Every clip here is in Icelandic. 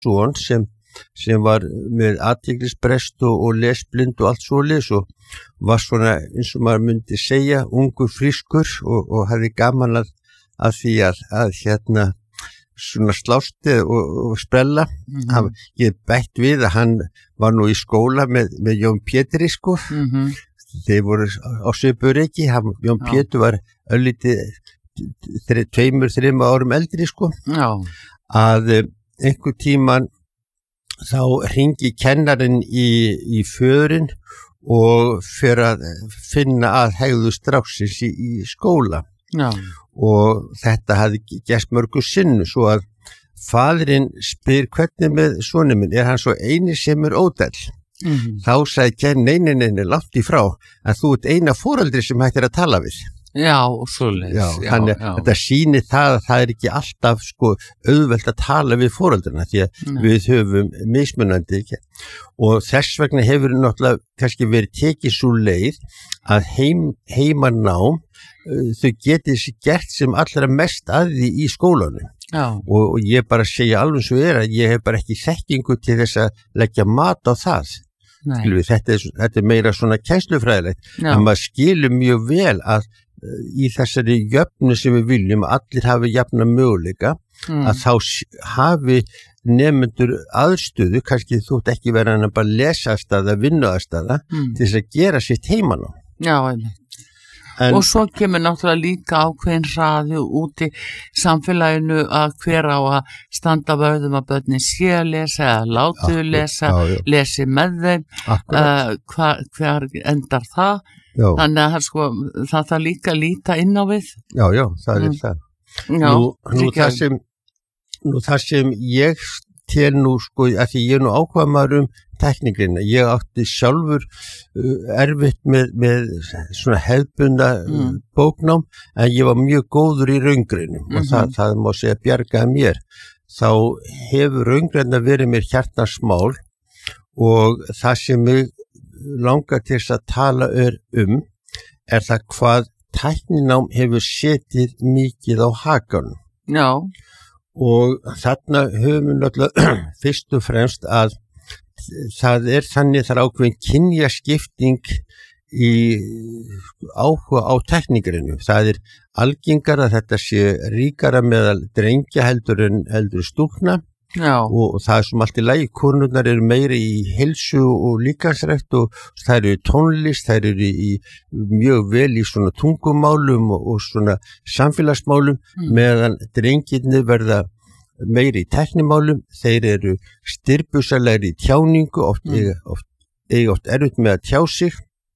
son sem var með athyglisbrest og lesblind og allt svoleiðis og var svona eins og maður myndi segja ungur frískur og hafði gaman að því að hérna svona slást og sprella. Ég bætt við að hann var nú í skóla með Jón Pétri sko. Þeir voru á Söpureiki, Jón Pétur var örlítið 2-3 árum eldri sko. Að einhver tíman þá hringi kennarinn í föðurinn og fer að finna að hegðu stráksins í skóla. Og þetta hafði gerst mörgu sinnu svo að faðirinn spyr hvernig með soninn minn, hann svo eini sem ódæll? Þá sagði kenn, nei, langt í frá, að þú ert eina foreldri sem hættir að tala við. Já, og svoleiðis. Þannig að þetta sýnir það að það ekki alltaf sko auðvelt að tala við foreldrana því að við höfum mismunandi og þess vegna hefur náttúrulega kannski verið tekið svo leið að heimanám þau geti gert sem allra mest að því í skólanum. Og ég bara segja alveg svo að ég hef bara ekki þekkingu til þess að leggja mat á það. Þetta er meira svona kennslufræðilegt en maður skilur mjög vel að í þessari jöfnu sem við viljum allir hafi jafna möguleika að þá hafi nemendur aðstöðu, kannski þótt ekki vera hann að bara lesa aðstæða, vinna aðstæða til þess að gera sitt heimanám. Og svo kemur náttúrulega líka ákveðin hraði úti samfélaginu að hver á að standa vörðum að börnin sé að lesa eða látu lesa, lesi með þeim, hver endar það? Þannig að það þarf líka að líta inn á við. Já, það er það. Nú það sem ég tel nú sko, að því ég nú ákvað teknikrina. Ég átti sjálfur erfitt með svona hefðbundna bóknám en ég var mjög góður í raungrinum og það má segja bjargaði mér. Þá hefur raungrina verið mér hjartans-mál og það sem mig langar til þess að tala er það hvað tækninám hefur setið mikið á hakanum. Og þarna höfum við náttúrulega fyrst og fremst að það er þannig þar ákveðin kynjaskipting í áhuga á tæknigrinu. Það er algengara að þetta sé ríkara meðal drengja heldur stúlkna. Og það er sem allt í lagi, konurnar eru meira í heilsu og líkansrækt og þær eru tónlist, þær eru mjög vel í svona tungumálum og svona samfélagsmálum meðan drengirnir verða meira í tæknimálum, þeir eru styrbusalegri í tjáningu, oft erfitt með að tjá sig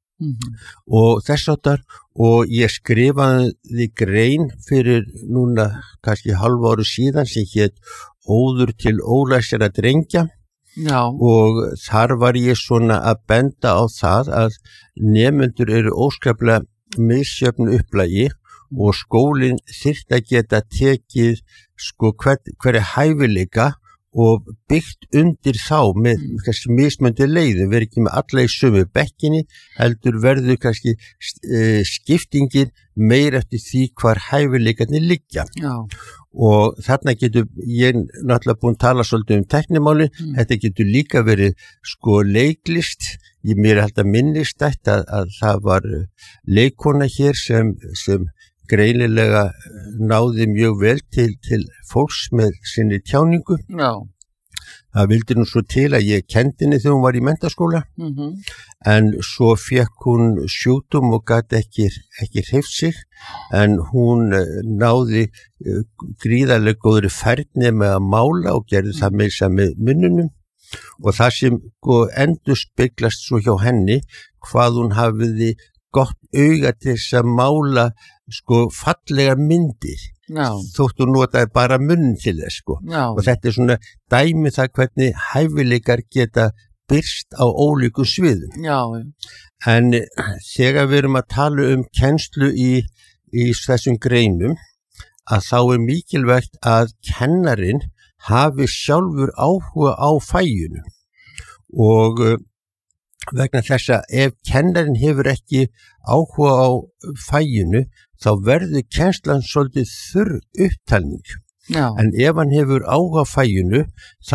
og þess áttar og ég skrifaði grein fyrir núna kannski hálfu ári síðan sem hét Óður til ólæsra drengja og þar var ég svona að benda á það að nemendur eru óskaplega misjöfnu upplagi og skólinn þyrfti að geta tekið sko hverja hæfileika og byggt undir þá með kannski mismöndi leiðum, verið ekki með alla í sömu bekkinni, heldur verður kannski skiptingin meir eftir því hvar hæfileikarnir liggja. Og þarna getur, ég náttúrulega búin að tala svolítið tæknimáli, þetta getur líka verið sko leiklist, mér held að minnist þetta að það var leikkona hér sem greinilega náði mjög vel til fólks með sinni tjáningu. Það vildi nú svo til að ég kendi henni þegar hún var í menntaskóla, en svo fekk hún sjúkdóm og gat ekki hreyft sig, en hún náði gríðarlega góðri færni með að mála og gerði það með munnunum og það sem endurspeglast svo hjá henni hvað hún hafiði gott auga til þess að mála fallega myndir. Þótt hún notaði bara munn til þess og þetta er svona dæmi það hvernig hæfileikar geta birst á ólíkum sviðum. En þegar við erum að tala kennslu í þessum greinum að þá er mikilvægt að kennarinn hafi sjálfur áhuga á faginu og vegna þess að ef kennarinn hefur ekki áhuga á faginu þá verður kennslan svolítið þurr upptalning. En ef hann hefur áhuga á faginu þá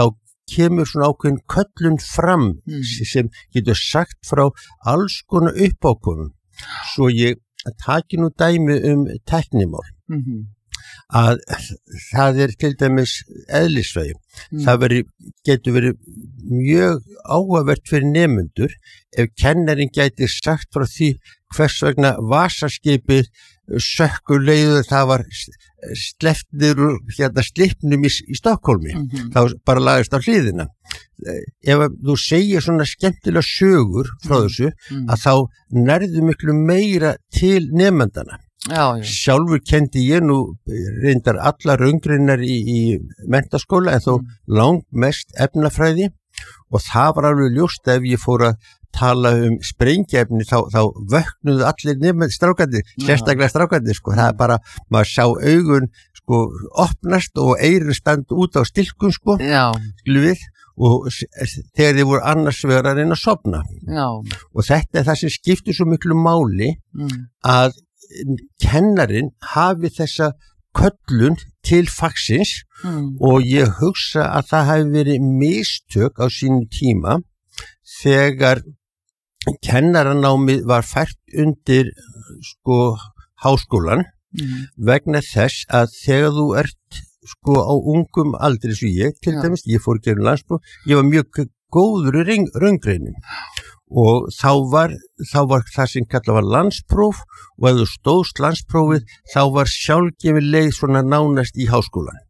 kemur svona ákveðin köllun fram sem getur sagt frá alls konar uppákomum. Svo ég taki nú dæmi tæknimál. Að það til dæmis eðlisfræði. Það getur verið mjög áhugavert fyrir nemendur ef kennarinn gæti sagt frá því hvers vegna vasaskipið sökkur leiðu það var sleppt niður slipnum í Stokkólmi. Það bara lagast á hliðina. Ef þú segir svona skemmtilega sögur frá þessu að þá nærðu miklu meira til nemendana. Sjálfur kendi ég nú reyndar alla raungreinar í menntaskóla en þó langmest efnafræði og það var alveg ljóst ef ég fór að tala sprengiefni þá vöknuðu allir nefnir strákarnir, sérstaklega strákarnir sko. Það bara, maður sá augun sko opnast og eyrun standa út á stilkum sko, við, og þegar þið voru annars vegar að reyna að sofna. Og þetta það sem skiptir svo miklu máli að kennarinn hafi þessa köllun til fagsins og ég hugsa að það hafi verið mistök á sínum tíma þegar kennaranámið var fært undir sko háskólan vegna þess að þegar þú ert sko á ungum aldri svo ég, til dæmis, ég fór gerum landspróf, ég var mjög góður í raungreinin og þá var það sem kallað var landspróf og ef þú stóðst landsprófið þá var sjálfgefin leið svona nánast í háskólan.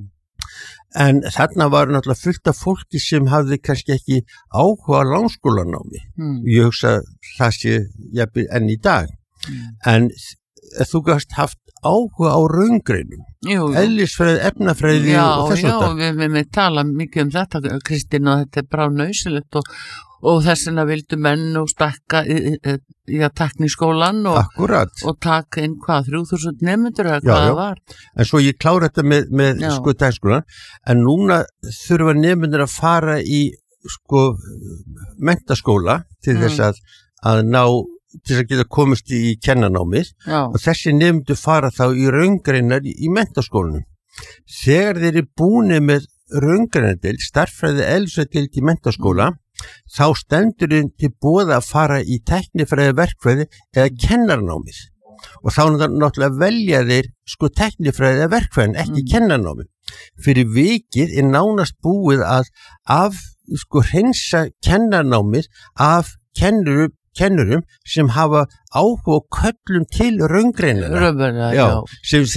En þarna var náttúrulega fullt af fólki sem hafði kannski ekki áhuga á langskólanámi. Ég hugsa það sé jafnvel enn í dag. En þú gast haft áhuga á raungreinum, eðlisfræði, efnafræði og þess að það. Við tala mikið þetta, Kristín, og þetta bara nauðsynlegt og þess vegna vildu menn og stakka í tekniskólan og taka inn 3000 nemendur eða hvað það var. En svo ég klára þetta með sko tekniskólan, en núna þurfa nemendur að fara í sko menntaskóla til þess að ná til þess að geta komist í kennanámið og þessi nemendur fara þá í raungreinar í menntaskólanum. Þegar þeir eru búnir með raungreinardeild, stærðfræði, eðlisfræðideild í menntaskóla, þá stendur þeim til boða að fara í tæknifræði, verkfræði eða kennarnámið og þá náttúrulega velja þeir sko tæknifræði eða verkfræðin, ekki kennarnámið. Fyrir vikið nánast búið að sko hreinsa kennarnámið af kennurum sem hafa áhuga og köllum til raungreinana. Sem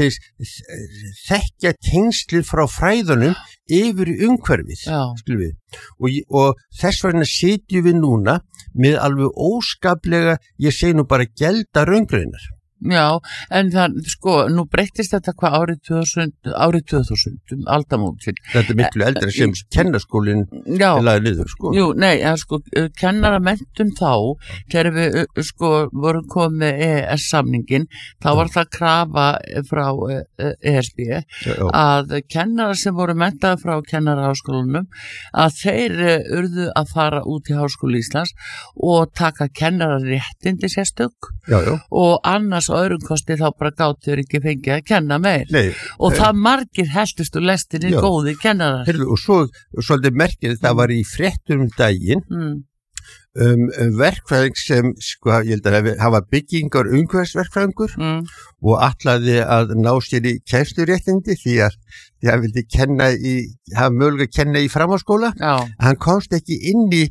þekkja tengslið frá fræðunum yfir í umhverfið. Og þess vegna sitjum við núna með alveg óskaplega, ég segi nú bara gelda raungreinar. Já, en það, sko, nú breyttist þetta hvað árið 2000 aldamótin. Þetta miklu eldra sem kennarskólinn laði niður, sko. Jú, nei, sko, kennaramenntun þá, þegar við, sko, vorum komið EES-samningin, þá var það krafa frá ESB að kennara sem voru menntaði frá kennaraháskólanum, að þeir urðu að fara út í Háskóla Íslands og taka kennararéttindi sérstök og annars og öðrum kosti þá bara gátur ekki fengið að kenna meir. Og það margir heldust og lestinni góði kennarar. Og svo svolítið merkið, það var í fréttum daginn verkfræðing sem, sko, ég held að hafa byggingar umhverfisverkfræðingur og ætlaði að ná sér í kennsluréttindi því að hann vildi hafa mögulega að kenna í framhaldsskóla. Hann komst ekki inn í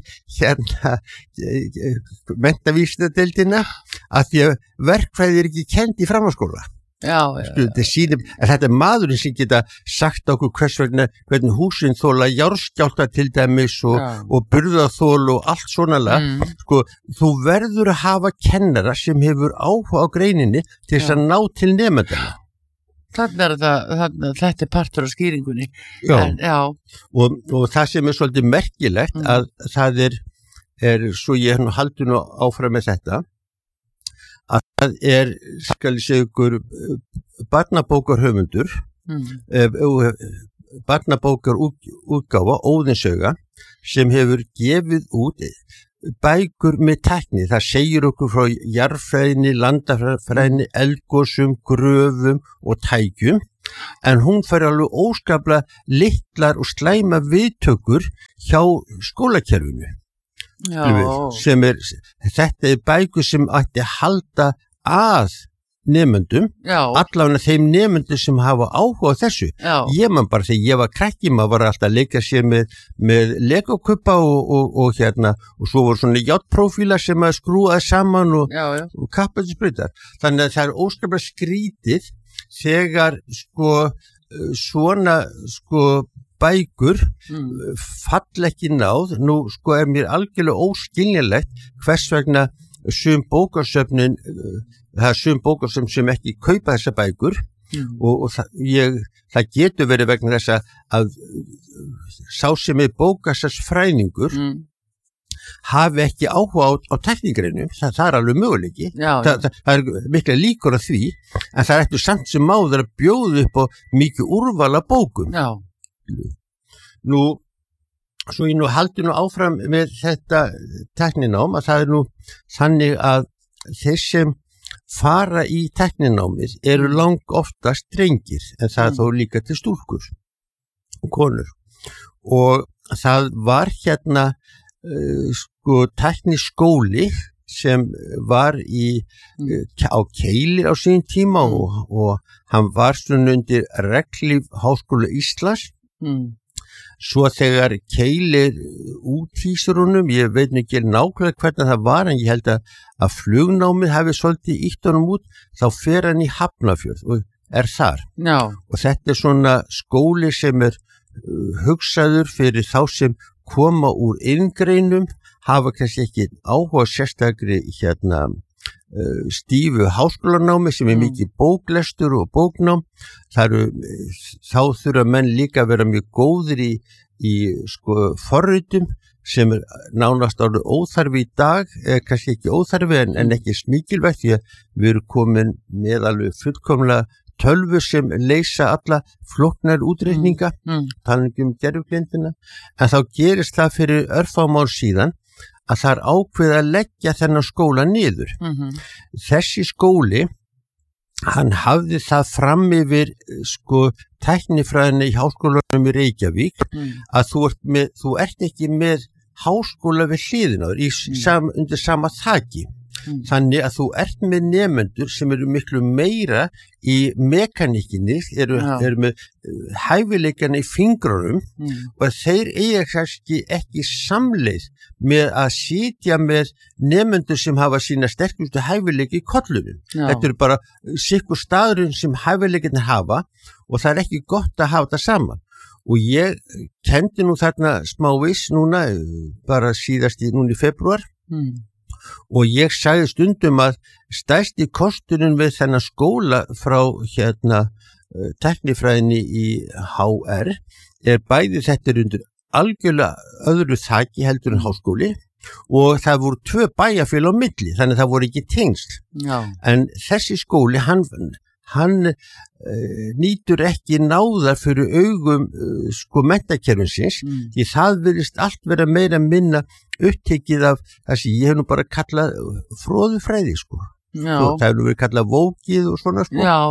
menntavísindadeildina að því að verkfræði ekki kennd í framhaldsskóla. Þetta maðurinn sem geta sagt okkur hvernig húsin þóla járskjálta til dæmis og burðaþól og allt svona sko, þú verður að hafa kennara sem hefur áhuga á greininni til þess að ná til nemendana. Þetta partur af skýringunni. Og það sem svolítið merkilegt að það svo ég haldi nú áfram með þetta að það skal ég segja ykkur barnabókarhöfundur barnabókarútgáfa Óðinssöga sem hefur gefið út bækur með tækni. Það segir okkur frá jarðfræðinni, landafræðinni, eldgosum, gröfum og tækjum en hún fær alveg óskaplega litlar og slæma viðtökur hjá skólakerfinu. Sem þetta bækur sem ætti að halda að nemendum, allavega þeim nemendum sem hafa áhuga á þessu. Ég man bara þegar ég var krakki, maður var alltaf að leika sér með legokubba og svo voru svona járnprófílar sem að skrúaði saman og kappaði sprutar. Þannig að það óskaplega skrítið þegar svona bækur fall ekki náð. Nú mér algjörlega óskiljanlegt hvers vegna sum bókasöfnin, það sum bókasöfn sem ekki kaupa þessa bækur og það getur verið vegna þess að sá sem bókasafnsfræðingur hafi ekki áhuga á teknigreinum, það alveg möguleiki. Það mikla líkur á því, en það ættu samt sem áður að bjóða upp á mikið úrval af bókum. Nú, svo ég haldi áfram með þetta tækninám, að það þannig að þeir sem fara í tækninámið eru lang oftast drengir, en það þó líka til stúlkur og konur. Og það var tækniskóli sem var á Keili á sín tíma og hann var undir reglíf Háskóla Íslands. Svo þegar Keili úthýsir honum, ég veit ekki nákvæmlega hvernig það var, en ég held að flugnámið hafi svolítið ítt honum út, þá fer hann í Hafnarfjörð og þar. Og þetta svona skóli sem hugsaður fyrir þá sem koma úr inngreinum, hafa kannski ekki áhuga sérstakri stífu háskólanámi sem mikið bóklestur og bóknám. Þá þurfa menn líka að vera mjög góðir í forritum sem nánast árið óþarfi í dag, kannski ekki óþarfi en ekki mikilvægt, því að við erum komin með alveg fullkomlega tölvu sem leysa alla flóknar útreikninga, talandi gervigrindina, en þá gerist það fyrir örfáum ár síðan að það ákveðið að leggja þennan skóla niður. Þessi skóli, hann hafði það fram yfir tæknifræðina í háskólanum í Reykjavík, að þú ert ekki með háskóla við hliðina undir sama þaki. Þannig að þú ert með nemendur sem eru miklu meira í mekaníkinni, eru með hæfileikana í fingrunum og þeir eiga kannski ekki samleið með að sitja með nemendur sem hafa sína sterkustu hæfileiki í kollunum. Þetta eru bara sikkur staðurinn sem hæfileikinni hafa og það ekki gott að hafa það saman. Og ég kendi þarna smávís núna, bara síðast núna í febrúar, og ég sagði stundum að stærsti kosturinn við þennan skóla frá teknifræðinni í HR bæði þetta undir algjörlega öðru þaki heldur en háskóli og það voru 2 bæjarfélag á milli, þannig að það voru ekki tengsl. En þessi skóli, hann nýtur ekki náðar fyrir augum menntakerfisins, því það virðist allt vera meira minna upptekið af þessi, ég hef bara kallað fróðufræði, það hefur verið kallað vókið og svona,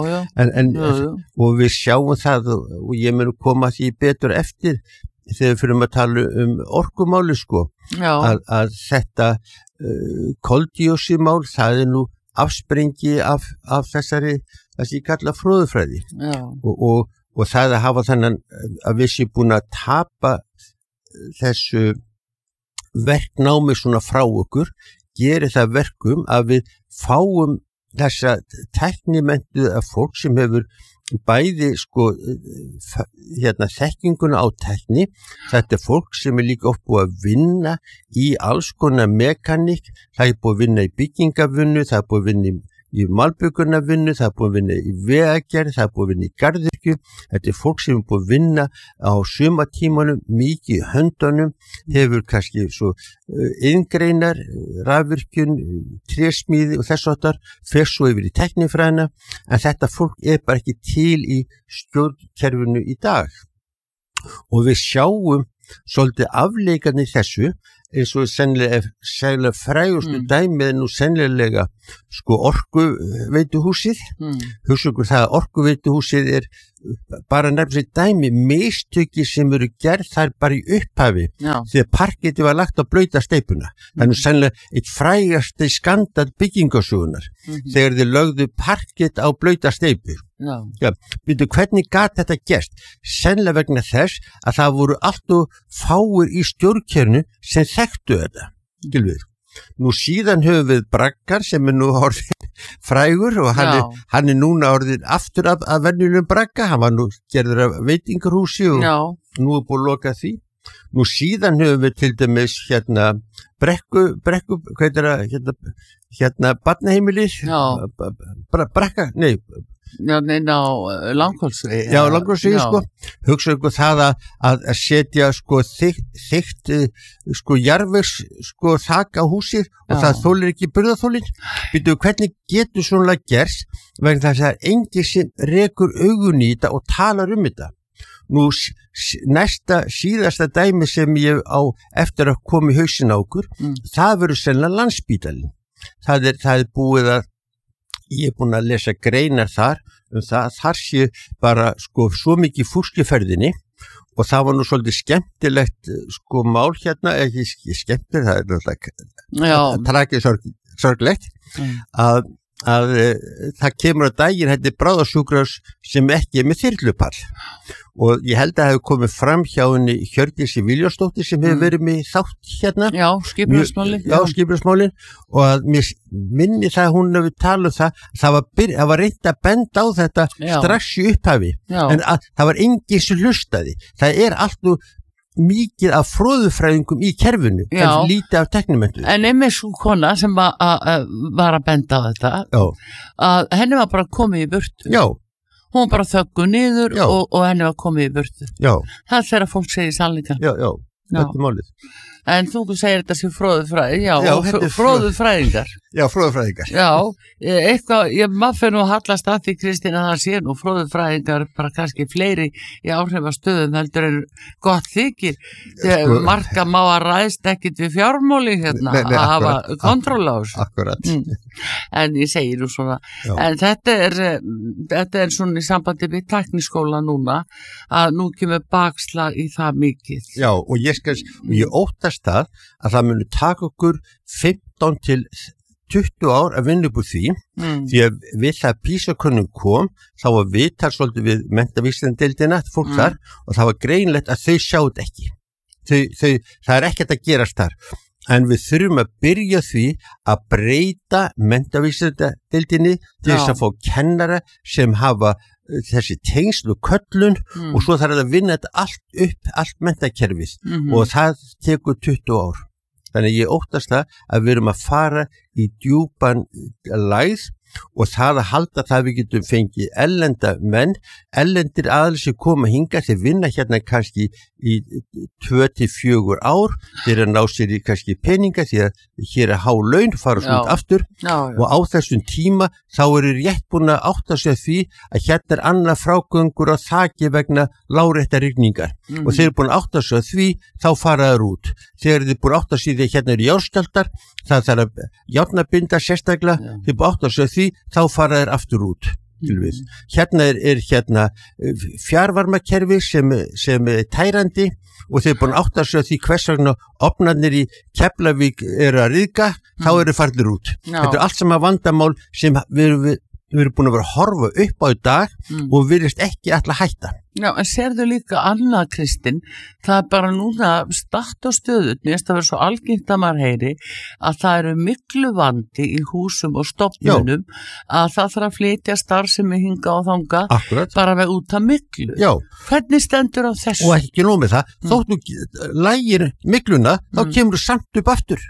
og við sjáum það og ég mun koma því betur eftir þegar við fyrir að tala orkumáli, að þetta koldíoxíðmál, það afsprengi af þessi kalla fróðufræði og það að hafa þannig að við séum búin að tapa þessu verknámi svona frá okkur gerir það verkum að við fáum þessa tæknimentuða fólk sem hefur bæði þekkinguna á tækni. Þetta fólk sem líka oft búið að vinna í alls konar mekaník, það búið að vinna í byggingavinnu, það búið að vinna í malbyggunarvinnu, það búið að vinna í vegagerð, það búið að vinna í garðyrkju. Þetta fólk sem búið að vinna á sumatímanum mikið í höndunum, hefur kannski svo iðngreinar, rafvirkjun, trésmíði og þess áttar, fer svo yfir í tæknifræðina, en þetta fólk bara ekki til í stjórnkerfinu í dag. Og við sjáum svolítið afleikarnir þessu eins og sennilega frægustu dæmið nú sennilega sko orkuveituhúsið. Hugsa ykkur það að orkuveituhúsið bara nefnir dæmi mistöki sem eru gerð þar bara í upphafi þegar parketti var lagt á blauta steipuna. Það nú sennilega eitt frægasti skandall byggingasögunar þegar þið lögðu parkett á blauta steipu. Byrju, hvernig gat þetta gerst? Sennilega vegna þess að það voru alltof fáir í stjórnkerfinu sem þekktu þetta. Gilvið. Nú síðan höfum við Braggar sem nú orðin frægur og hann núna orðin aftur af venjulegum Bragga. Hann var nú gerður af veitingarhúsi og nú búið að loka því. Nú síðan höfum við til dæmis brekku, hvað heitir það, barnaheimilið, brekka, nei, Langholtsvegi. Já, Langholtsvegi, sko. Hugsa ykkur það að setja sko þykkt sko jarðvegs sko þak á húsið og það þolir ekki burðarþolin. Býtu, hvernig getur svona gerst vegna þess að enginn sem rekur augun í þetta og talar þetta. Nú síðasta dæmi sem ég á eftir að koma í hausinn á okkur, það verður sennilega Landspítalinn. Það er búið að ég búin að lesa greinar þar þar sé bara sko svo mikið fúskiferðinni og það var nú svolítið skemmtilegt sko mál hérna, ekki skemmtilegt, það náttúrulega trakið sorglegt að það kemur á daginn þetta bráðasjúkrahús sem ekki með þyrlupall og ég held að það hefur komið fram hjá henni Hjördísi Vilhjálmsdóttir sem hefur verið með þátt hérna. Já, skipulagsmálin. Já, skipulagsmálin og að mér minni það að hún hefur talað það var reynt að benda á þetta strax í upphafi en það var enginn sem hlustaði. Það alltaf mikið af fróðufræðingum í kerfinu en lítið af teknimentu. En einmitt svo kona sem var að benda á þetta að henni var bara komið í burtu. Já. Hún var bara þögguð niður og henni var komið í burtu. Já. Það þegar fólk segir sannleikann. Já, þetta málið. En þú segir þetta sem fróðufræðingar. Já, fróðufræðingar. Já, eitthvað, maður fyrir nú að hallast að því Kristín að það sé nú fróðufræðingar bara kannski fleiri í áhrifastöðum heldur en gott þykir. Marka má að ræðst ekkit við fjármáli hérna að hafa kontról á þessu. Akkurat. En ég segi nú svona, en þetta er svona í sambandi við tækniskóla núna að nú kemur bakslag í það mikið. Já, og ég óttast að það muni taka okkur 15 til 20 ár að vinna upp úr því því að við það PISA-könnun kom þá var viðtal svolítið við menntavísindadeildina fólk þar og það var greinlegt að þau sjáðu ekki það ekkert að gerast þar en við þurfum að byrja því að breyta menntavísindadeildinni til þess að fá kennara sem hafa þessi tengsl og köllun og svo þarf að vinna þetta allt upp, allt menntakerfið og það tekur 20 ár. Þannig ég óttast að við erum að fara í djúpan lægð og það að halda það við getum fengið erlendir aðeins sem koma hingað þeir vinna hérna kannski í 2-4 ár þeir að ná sér í kannski peninga því að hér há laun fara svona aftur og á þessum tíma þá eru rétt búin að átta sig því að hérna annað frágöngur á þaki vegna láréttar rigningar og þeir eru búin að átta sig því þá fara þær út þegar þeir búin að átta sig því hérna eru járnskjaldar það þarf að járnabinda sérstaklega þeir búin að átta sig því þá fara þær aftur út. Hérna er fjarvarmakerfi sem tærandi og þeir búin átt að segja því hvers vegna ofnarnir í Keflavík eru að ryðga, þá eru farnir út. Þetta allt sem að vandamál sem við erum búin að vera að horfa upp á í dag og virðist ekki alltaf hætta. Já, en sérðu líka annað, Kristín, það bara núna statt á stöðut, mér finnst það vera svo algengt að maður heyri að það eru miklu vandi í húsum og stofnunum að það þarf að flytja starfsemi hinga og þanga bara við út að miklu. Já. Hvernig stendur á þessu? Og ekki nóg með það, þóttu lægir mikluna, þá kemur samt upp aftur.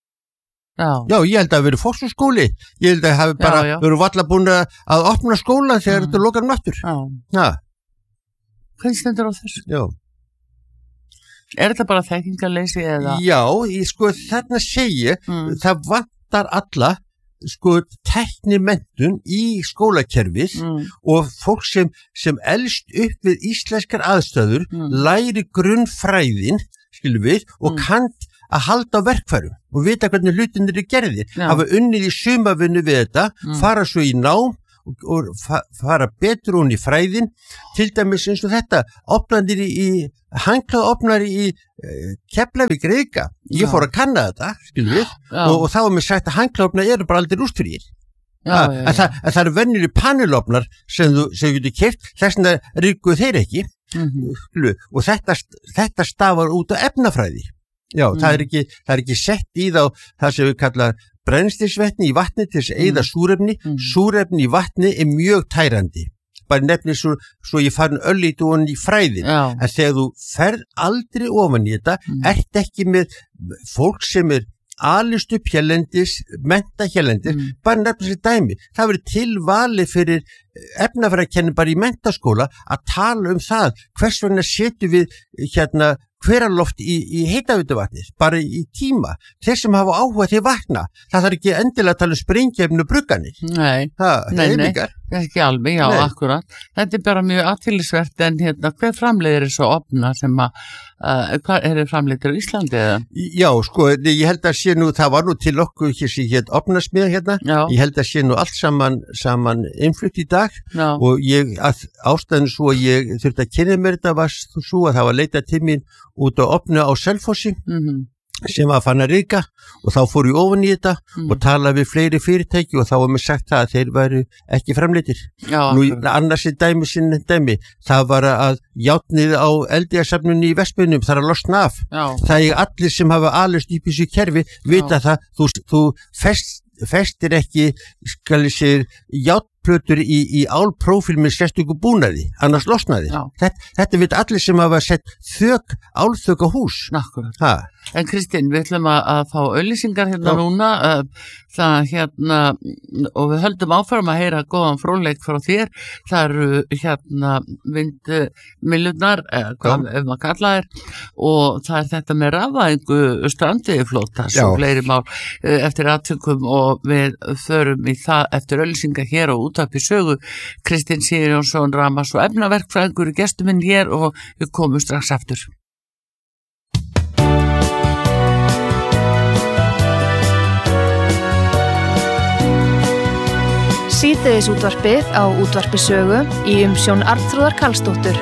Já, ég held að það verið fórsskóli, ég held að það hafi bara verið valla búin að opna skóla þegar þetta lokar aftur. Já. Hvernig stendur á þessu? Já. Er þetta bara þekkingarleysi eða? Já, þarna segi það vantar alla tæknimenntun í skólakerfið og fólk sem elst upp við íslenskar aðstæður læri grunnfræðin, skilum við, og kann að halda á verkfærum og vita hvernig hlutinir eru gerðir, hafa unnið í sumavinnu við þetta, fara svo í nám og fara betur hún í fræðin, til dæmis eins og þetta, opnandir í handklæðaopnari í Keflavík Riga, ég fór að kanna þetta, skilur við, og þá mér sagt að handklæðaopnar eru bara aldrei rústfríir. Það eru venjulegir panelopnar sem þú getur keypt, þess vegna ríkuðu þeir ekki, og þetta stafar út á efnafræði. Já, það er ekki sett í þá það sem við kalla brennslisvetni í vatni til þess að eyða súrefni. Súrefni í vatni er mjög tærandi. Bara nefnir svo ég farin örlítið ofan í fræðin. En þegar þú ferð aldrei ofan í þetta, ert ekki með fólk sem er alist upp hérlendis, mennta hérlendis, bara nefnir sér dæmi. Það verður tilvalið fyrir efnafræðikenni bara í menntaskóla að tala um það, hvers vegna setjum við hveraloft í heitaveituvatnið, bara í tíma. Þeir sem hafa áhuga til vatna, það þarf ekki endilega að tala um sprengjefni og brugganir. Nei, ekki alveg, já, akkurat. Þetta er bara mjög athyglisvert, en hver framleiðir þessu opna sem hvað eru framleiðir á Íslandi eða? Já, sko, ég held að sé nú, það var nú til okkur hér opnasmið hérna, ég held að sé nú allt saman innflutt í dag og ástæðan svo að ég þurfti að kynna mér þetta var svo að það var leitað til mín út á opna á Selfossi sem var fann að Riga og þá fór ég ofan í þetta og talaði við fleiri fyrirtæki og þá var mér sagt það að þeir væru ekki framleiddir. Nú annars er dæmi, það var að játnið á eldíðasafnunni í Vestmönnum þarf að losna af. Það er allir sem hafa alist í þessu kerfi vita það, þú festir ekki, skal ég segja, játplötur í álprófíl með sérstöku búnaði, annars losnaði. Þetta veit allir sem hafa sett álþök á hús. Akkurat. En Kristín, við ætlum að fá auglýsingar núna, og við höldum áfram að heyra góðan fróðleik frá þér. Það eru vindmyllurnar, ef maður kalla þér, og það er þetta með rafvæðingu strandveiðiflota, svo fleiri mál eftir atvikum og við förum í það eftir auglýsingar hér og Útvarpi Sögu. Kristinn Sigurjónsson, Rafmagns- og efnaverkfræðingur er gestur minn hér og við komum strax aftur. Síðdegis útvarpið á Útvarpi Sögu í umsjón Arnþrúðar Karlsdóttur.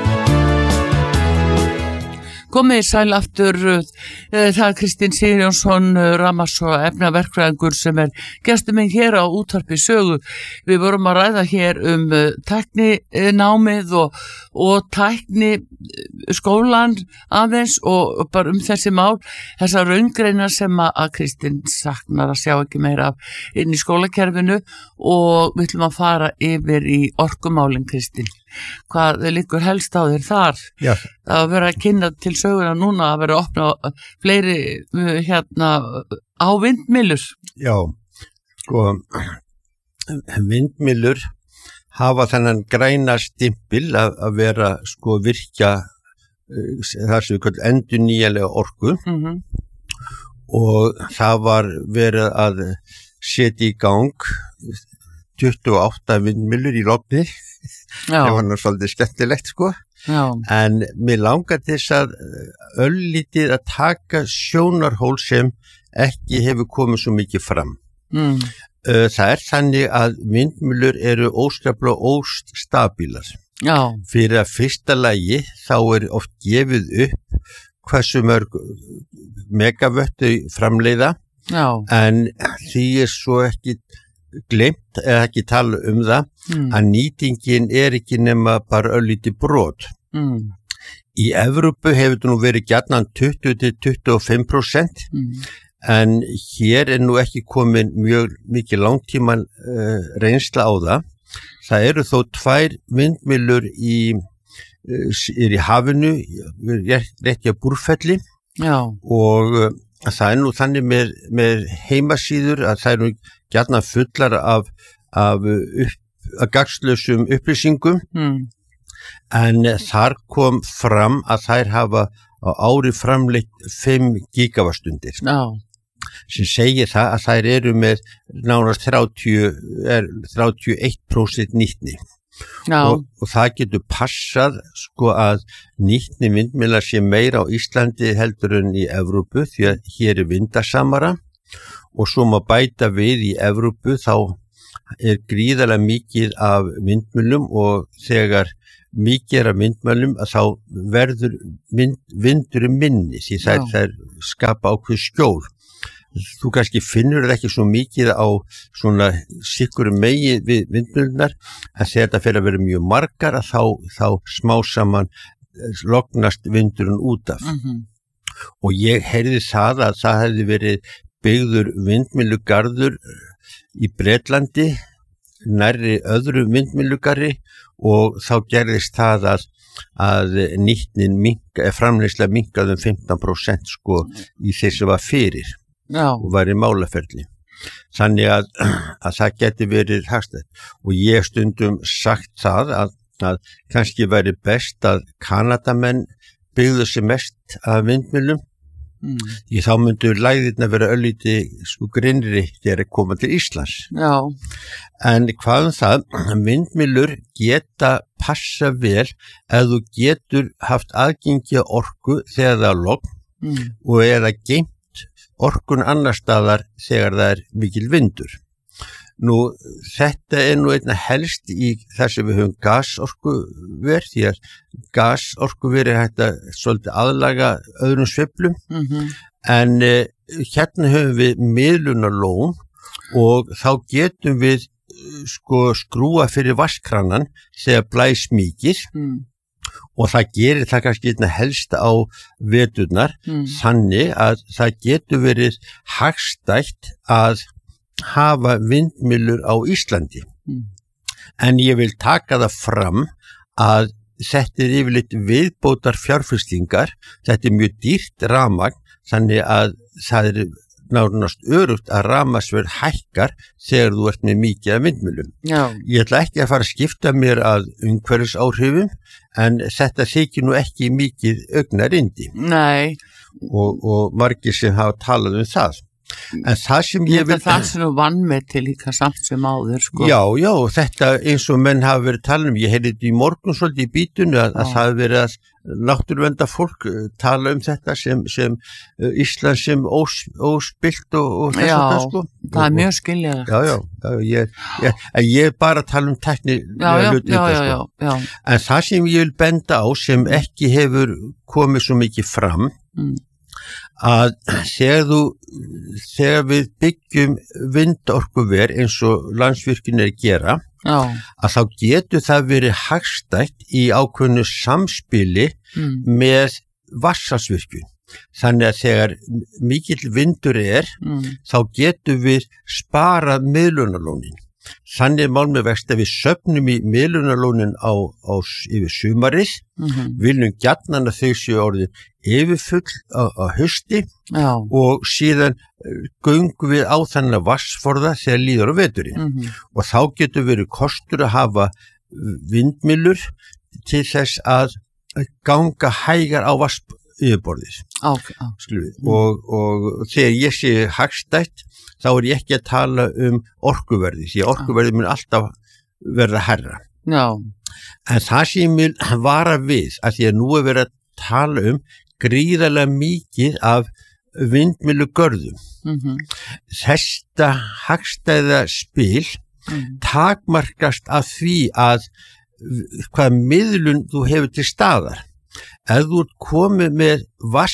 Komið sæl aftur, það er Kristinn Sigurjónsson, Rafmagns- og efnaverkfræðingur sem er gestur minn hér á Útvarpi Sögu. Við vorum að ræða hér tækninámið og tækniskólan aðeins og bara þessi mál, þessar raungreinar sem að Kristinn saknar að sjá ekki meira af inn í skólakerfinu og við ætlum að fara yfir í orkumálin, Kristinn. Hvað liggur helst á þér þar? Það vera að kynna til söguna núna að vera að opna fleiri á vindmyllur. Já, sko vindmyllur hafa þennan græna stimpil að vera sko virkja það sem við kallum endurnýjanlega orku og það var verið að setja í gang 28 vindmyllur í Lofni. Það var nú svolítið skemmtilegt sko. En mér langar til þess að örlítið að taka sjónarhól sem ekki hefur komið svo mikið fram. Það er þannig að vindmyllur eru óskaplega óstabílar. Fyrir að fyrsta lagi þá er oft gefið upp hversu mörg megavöttu framleiða en því er svo ekki glemt eða ekki tala það að nýtingin er ekki nema bara örlítið brot. Í Evrópu hefur þetta nú verið gjarnan 20-25% en hér er nú ekki komin mjög mikið langtíman reynsla á það. Það eru þó 2 vindmyllur í hafinu, rétt hjá Búrfelli og það er nú þannig með heimasíður að það er nú gjarnan fullar af gagnslausum upplýsingum en þar kom fram að þær hafa á ári framleitt 5 gigavastundir sem segir það að þær eru með nánast 31% nýtni og það getur passað sko að nýtni vindmylla sé meira á Íslandi heldur en í Evrópu því að hér vindasamara og svo má bæta við í Evrópu þá gríðarlega mikið af vindmyllum og þegar mikið af vindmyllum að þá verður vindurinn minni því þær skapa ákveð skjól. Þú kannski finnur það ekki svo mikið á svona sikkurum megi við vindmyllunar en þegar þetta fer að vera mjög margar að þá smá saman lognast vindurinn út af. Og ég heyrði það að það hefði verið byggður vindmyllugarður í Bretlandi nærri öðru vindmyllugarði og þá gerðist það að nýtnin framleiðsla minnkaði 15% sko í þeir sem var fyrir. Og var í málaferli. Þannig að það geti verið hagstætt og ég stundum sagt það að kannski væri best að Kanadamenn byggðu sig mest af vindmyllum því þá myndu lægðirna vera örlítið sko grinnri þegar koma til Íslands. En hvað það? Vindmyllur geta passa vel ef þú getur haft aðgengi að orku þegar það er logn og eða geymt orkun annar staðar þegar það mikil vindur. Nú, þetta nú einna helst í þar sem við höfum gasorkuver, því að gasorkuver hægt að svolítið aðlaga öðrum sveiflum, en hérna höfum við miðlunarlón og þá getum við sko skrúa fyrir vatnskranan þegar blæs mikið, og það gerir það kannski einna helst á veturnar þannig að það getur verið hagstætt að hafa vindmyllur á Íslandi. En ég vil taka það fram að þetta yfirleitt viðbótar fjárfestingar, þetta mjög dýrt rafmagn þannig að það nánast örugt að rafmagnsverð hækkar þegar þú ert með mikið af vindmyllum. Ég ætla ekki að fara að skipta mér að umhverfisáhrifum en þetta þykir nú ekki mikið augnarindi. Nei. Og margir sem hafa talað það. En það sem ég vil... Það sem þú vann með til líka samt sem áður, sko. Já, þetta eins og menn hafa verið talað ég heyrði þetta í morgun svolítið í bítunu að það hafi verið að náttúruvernda fólk tala þetta sem Ísland sem óspilt og þess að það, sko. Það mjög skiljaðilegt. Ég bara tala tæknilega hluti þetta, sko. En það sem ég vil benda á sem ekki hefur komið svo mikið fram að þegar við byggjum vindorkuver eins og Landsvirkjun að gera að þá getur það verið hagstætt í ákveðnu samspili með vatnsaflsvirkjun. Þannig að þegar mikill vindur þá getum við sparað miðlunarlónin. Þannig mál með vext að við söfnum í miðlunarlónin yfir sumarið, viljum gjarnan að þau séu orðin yfirfull á hausti og síðan göngum við á þannig vassforða þegar líður á veturinn. Og þá getur verið kostur að hafa vindmyllur til þess að ganga hægar á vatnsyfirborðið. Og þegar ég sé hagstætt þá ég ekki að tala orkuverði, því orkuverði mun alltaf verða hærra. En það sem ég vil vara við, að því að nú verið að tala gríðarlega mikið af vindmyllugörðum. Þetta hagstæða spil takmarkast af því að hvað miðlun þú hefur til staðar. Ef þú ert komið með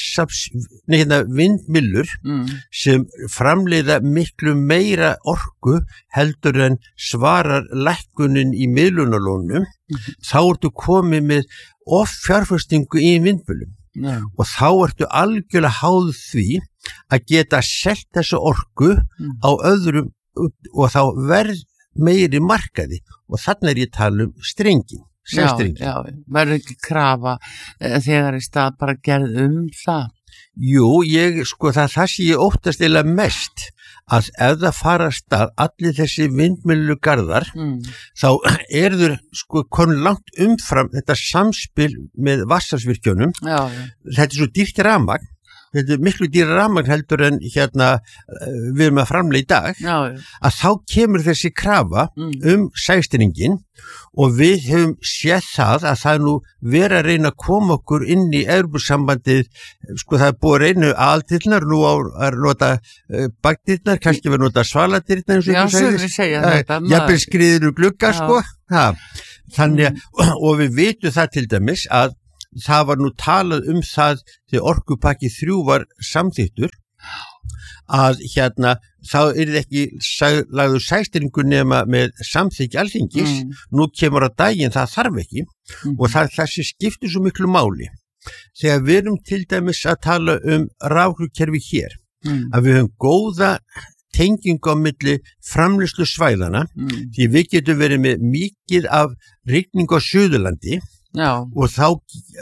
vindmyllur sem framleiða miklu meira orku heldur en svarar lækkunin í miðlunarlónum, þá ertu komið með offjárfestingu í vindmyllum. Og þá ertu algjörlega háð því að geta selt þessu orku á öðrum og þá verð meiri markaði og þannig ég tala strengin. Verður ekki krafa þegar í stað bara gerð það? Jú, það sem ég óttast eiginlega mest að ef það fara af stað allir þessi vindmyllugarðar þá þeir komin langt umfram þetta samspil með vatnsaflsvirkjunum. Þetta svo dýrt rafmagn þetta miklu dýra rafmagn heldur en við erum að framleiða í dag, að þá kemur þessi krafa sæstringin og við höfum séð það að það nú verið að reyna að koma okkur inn í Evrópusambandið, það er búið að reyna aðaldyrnar, nú að nota bakdyrnar, kannski verið að nota svaladyrnar, jafnvel skriður glugga, þannig og við vitum það til dæmis að það var nú talað það þegar orkupakki 3 var samþykktur að þá ekki lagður sæstringur nema með samþykki Alþingis, nú kemur á daginn það þarf ekki og þessi skiptir svo miklu máli þegar við erum til dæmis að tala raforkukerfi hér, að við höfum góða tengingu á milli framleiðslu svæðana, því við getum verið með mikið af rigningu á Suðurlandi og þá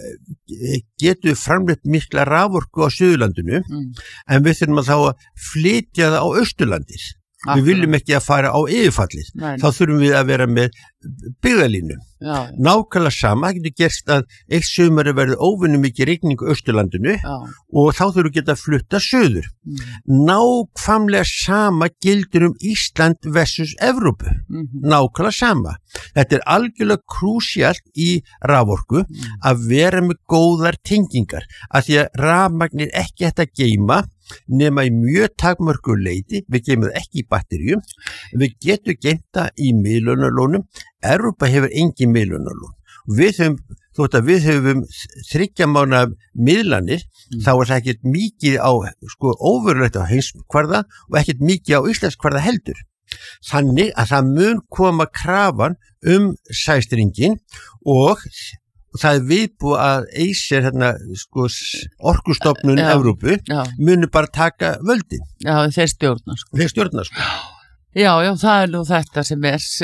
getum við framleitt mikla raforku á Suðurlandinu en við þurfum að þá að flytja það á Austurlandið. Við viljum ekki að fara á yfirfallið. Þá þurfum við að vera með byggðalínu. Nákvæmlega sama, það getur gerst að eitt sumari verður óvenju mikið rigning á Austurlandinu og þá þurfum við að flutta söður. Nákvæmlega sama gildir Ísland versus Evrópu. Nákvæmlega sama. Þetta er algjörlega krúsíalt í raforku að vera með góðar tengingar, af því að rafmagn ekki hægt að geyma nema í mjög takmörku leyti, við geymum það ekki í batteríum, við getum geymt það í miðlunarlónum. Evrópa hefur engin miðlunarlón. Þótt að við höfum 3 mánaða miðlanir, þá er það ekkert mikið á óverulegt á heimskvarða og ekkert mikið á íslenskvarða heldur. Þannig að það mun koma krafan sæstringin og það er viðbúið að Acer orkustofnun Evrópu muni bara taka völdin. Já, þeir stjórna. Já, það er nú þetta sem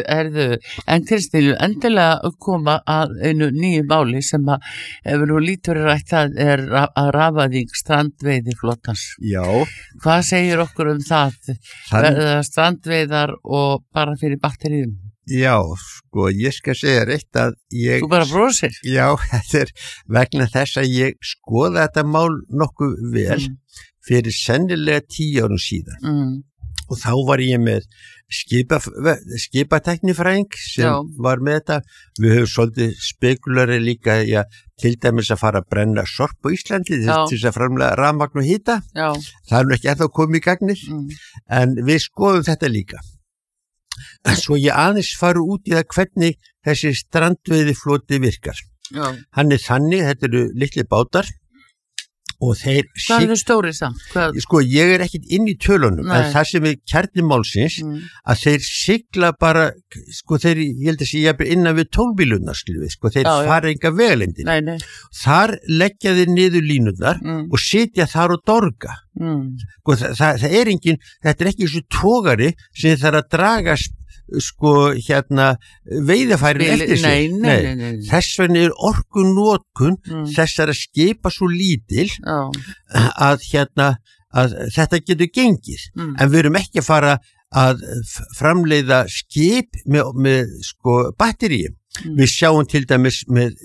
en Kristín, endilega koma að einu nýju máli sem hefur nú lítur rætt, það er að rafaðing strandveiðiflotans. Já. Hvað segir okkur það? Verða strandveiðar og bara fyrir batteríum? Já, ég skal segja reitt að Þú bara brosir? Já, þetta er vegna þess að ég skoða þetta mál nokkuð vel fyrir sennilega 10 árum síðan. Og þá var ég með skipateknifræðing sem var með þetta. Við höfum svolítið spekulari líka til dæmis að fara að brenna sorp á Íslandi til þess að framlega rafmagn og hita. Það er nú ekki ennþá komið í gagnir, en við skoðum þetta líka. Svo ég aðeins faru út í það hvernig þessi strandveiðifloti virkar. Hann er þannig, þetta eru litli bátar og þeir... Hvað eru stórið samt? Ég er ekkit inn í tölunum, en það sem er kjarni málsins, að þeir sigla bara, þeir, ég held að sé innan við 12 bílurnar, þeir fara enga vegalendin. Þar leggja þeir niður línurnar og sitja þar og dorga. Það er engin, þetta er ekki eins og togari sem þarf að draga veiðafærin eftir sig. Nei. Þess vegna er orkunotkun þessara skipa svo lítil að þetta getur gengið. En við erum ekki að fara að framleiða skip með batteríum. Við sjáum til dæmis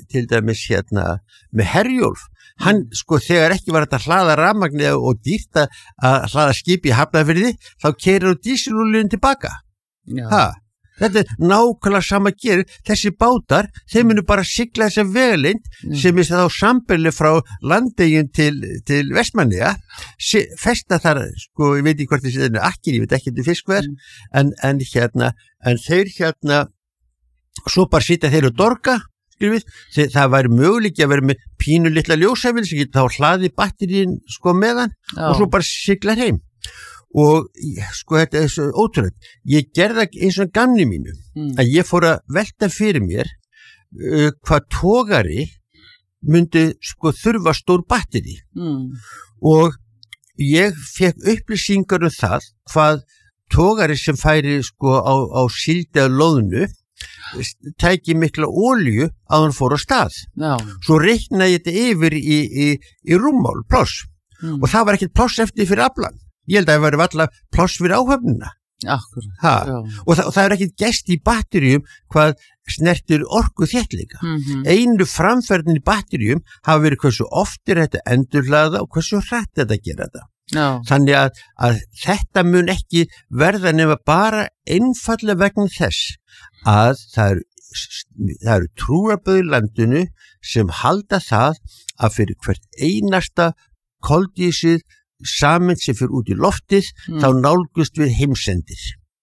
með Herjólf. Hann, þegar ekki var þetta hlaða rafmagni og dýrt að hlaða skip í Hafnarfirði, þá keyrir dísilolíun tilbaka. Þetta er nákvæmlega sama gerir. Þessi bátar, þeir munu bara sigla þessa vegalengd sem er þá sambili frá Landeyjum til Vestmannaeyja, festa þar, ég veit ekki hvort þessi akkir, ég veit ekki þetta fiskverð, en þeir svo bara sitja þeir og dorga. Það væri möguleiki að vera með pínu litla ljósæfil sem getur þá hlaði batterín meðan og svo bara siglar heim. Og þetta er svo ótrúlegt. Ég gerði eins og gamni mínu að ég fór að velta fyrir mér hvað togari myndi þurfa stór batteri og ég fekk upplýsingar það hvað togari sem færi á síldi að loðnu tæki mikla olíu að hann fór á stað. Svo reiknaði ég þetta yfir í rúmmál, pláss. Og það var ekkert pláss eftir fyrir aflan. Ég held að það væri alltaf pláss fyrir áhöfnina. Akkurat. Og það ekkert gest í batteríum hvað snertir orku þéttleika. Einu framferðin í batteríum hafa verið hversu oft þetta endurhlaða og hversu hratt þetta gera þetta. Þannig að þetta mun ekki verða nema bara einfallega vegna þess að það eru trúarbrögð í landinu sem halda það að fyrir hvert einasta koldísið sameind sem fyrir út í loftið þá nálgust við heimsendir.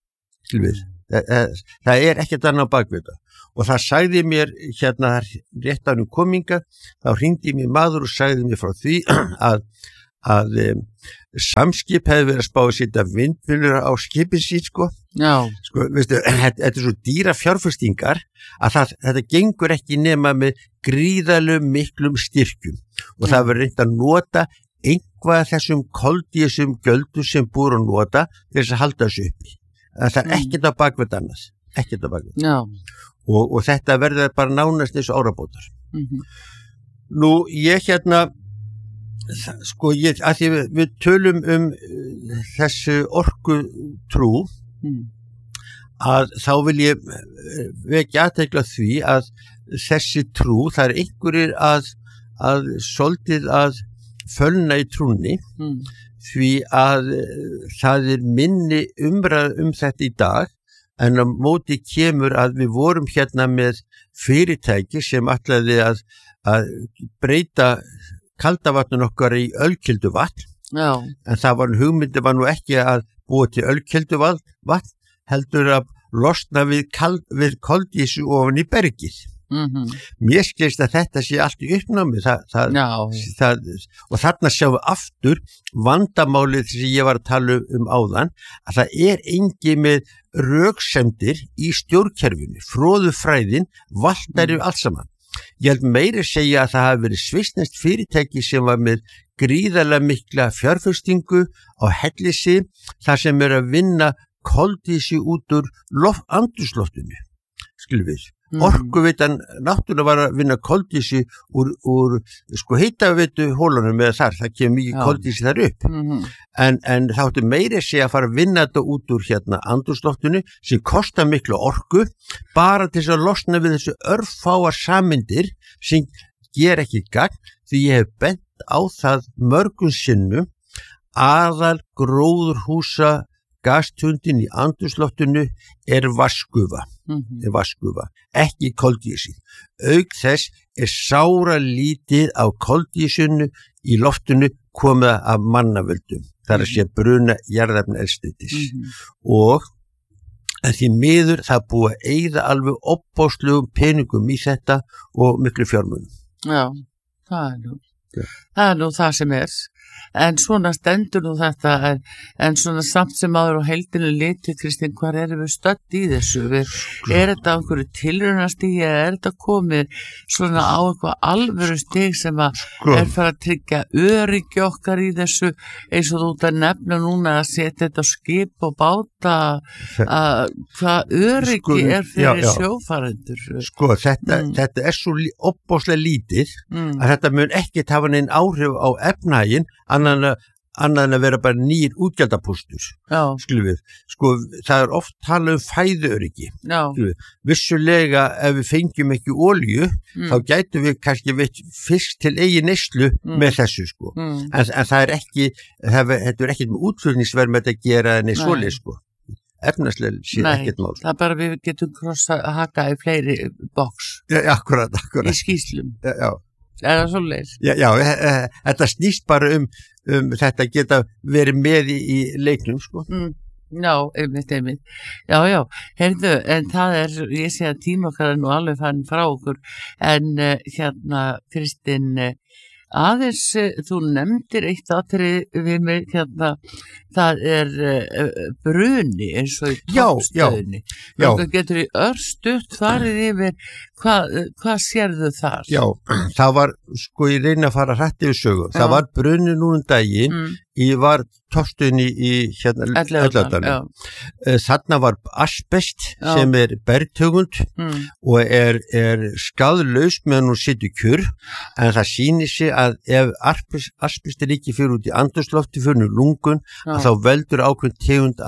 Það ekkert annað bakvið það. Og það sagði mér hérna rétt ánum kominga, þá hringdi mér maður og sagði mér frá því að Samskip hefði verið að spá að setja vindmyllur á skipin sín sko, veistu, þetta svo dýra fjárfestingar að þetta gengur ekki nema með gríðarlegum miklum styrkjum og það verður reynt að nota einhvað þessum koldísum gjöldum sem búið að nota til þess að halda þessu uppi. Það ekkert á bakvið annars, ekkert á bakvið. Og þetta verður bara nánast eins og árabótar. Nú, ég sko, að því við tölum þessu orkutrú að þá vil ég vekja athygli á því að þessi trú, það einhverjir að svolítið að fölna í trúnni því að það minni umræð þetta í dag en á móti kemur að við vorum hérna með fyrirtæki sem ætlaði að breyta kaldavatnun okkar í ölkeldu vatn en það hugmyndi var nú ekki að búa til ölkeldu vatn heldur að losna við koldísu ofan í bergið. Mér skilst að þetta sé allt í uppnámi og þarna sjáum við aftur vandamálið sem ég var að tala áðan að það engi með röksemdir í stjórnkerfinu, fróðufræðin valtar allt saman. Ég held meiri segja að það hafi verið svissneskt fyrirtæki sem var með gríðarlega mikla fjárfestingu á Hellisheiði þar sem að vinna koldísi út úr andrúmsloftinu. Orkuveitan náttúrulega var að vinna koldísi úr sko hitaveitu hólunum eða það kemur mikið koldísi þar upp en það áttu meiri segja að fara að vinna þetta út úr andrúmsloftinu sem kostar miklu orku bara til þess að losna við þessu örfáa sameindir sem ger ekki gagn því ég hef bent á það mörgum sinnum aðal gróðurhúsa gastundin í andrúmsloftinu vatnsgufa, ekki koldísið. Auk þess sára lítið á koldísinu í loftinu komið af mannavöldum. Það að sé bruna jarðefnaeldsneytis. Og því miður það búið að eyða alveg opbóðslegum peningum í þetta og miklu fjármunum. Já, það nú það sem en svona stendur nú þetta en svona samt sem áður og heildinu litið, Kristín, hvar erum við stödd í þessu? Þetta á einhverju tilraunastigi eða þetta komið svona á eitthvað alvöru stig sem farið að tryggja öryggi okkar í þessu eins og þú ert að nefna núna að setja þetta á skip og báta hvað öryggi fyrir sjófarendur? Þetta svo opbóðslega lítið að þetta mun ekki hafa neinn áhrif á efnahaginn annað en að vera bara nýr útgjaldapústur. Það oft talað fæðuöryggi. Vissulega ef við fengjum ekki olíu þá gætum við kannski fisk til eigin neyslu með þessu en það ekki þetta ekki með útflutningsverð með þetta gera neitt svoleið efnarslega sér ekkert mál. Það bara við getum haka í fleiri box. Akkurat. Í skýslum. Er það svoleiðis? Já, þetta snýst bara þetta geta verið með í leiknum, Já, einmitt. Já, heyrðu, en það ég sé að tíma okkar nú alveg farin frá okkur, en Kristín, aðeins, þú nefndir eitt atriði við mig, það bruni eins og í toppstöðinni. Það getur í örstutt farið yfir, hvað sérðu þar? Já, það var, ég reyna að fara hrætt yfir sögu. Það var bruni nú daginn, ég var toppstöðinni í Elliðaárdalnum. Þarna var asbest sem bergtegund og skaðlaus meðan hún situr kjur, en það sýnir sig að ef asbest ekki fyrir út í andrúmslofti fyrir lungun, þá veldur ákveðin tegund að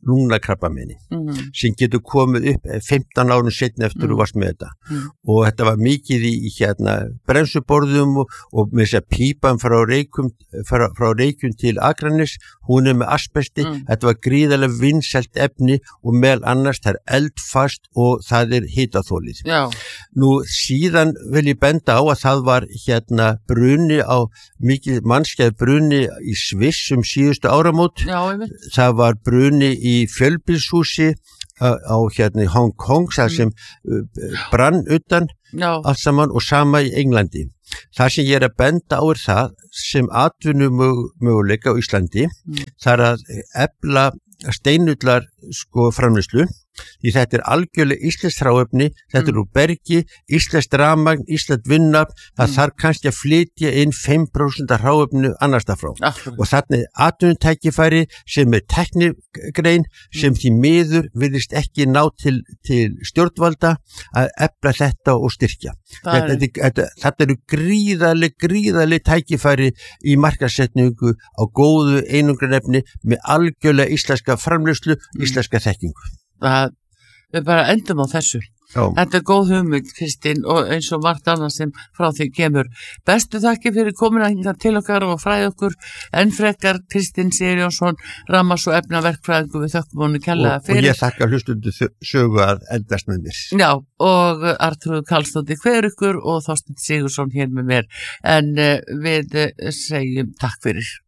lungnakrabbameini sem getur komið upp 15 árum seinna eftir þú varst með þetta og þetta var mikið í brensuborðum og með þess að pípan frá Reykjum til Akranes, hún með asbesti, þetta var gríðarlega vinsælt efni og meðal annars það eldfast og það hitaþolið. Nú síðan vil ég benda á að það var bruni á mikið mannskæð bruni í Sviss síðustu áramót. Það var bruni í fjölbýlshúsi á í Hong Kong þar sem brann utan allt saman og sama í Englandi. Það sem ég að benda á það sem atvinnumöguleika á Íslandi, það að efla steinullar framleiðslu, því þetta algjörlega íslenskt hráefni, þetta úr bergi, íslenskt rafmagn, íslenskt vinnafn, það þarf kannski að flytja inn 5% af hráefninu annars það frá. Og þarna atvinnutækifæri sem teknigrein sem því miður virðist ekki ná til stjórnvalda að efla þetta og styrkja. Þetta gríðarleg tækifæri í markaðssetningu á góðu einangrunarefni með algjörlega íslenska framleiðslu, íslenska þekkingu. Við bara endum á þessu. Þetta góð hugmynd, Kristín, og eins og margt annað sem frá því kemur. Bestu þakki fyrir komuna hingað til okkar og fræði okkur enn frekar Kristín Sigurjónsson, rammas- og efnaverkfræðingur, við þökkum honum kærlega fyrir. Og ég þakka hlustundu sögu að eldast með mér. Já, og Arnþrúður Karlsdóttir hver ykkur og Þorsteinn Sigurðsson hér með mér. En við segjum takk fyrir.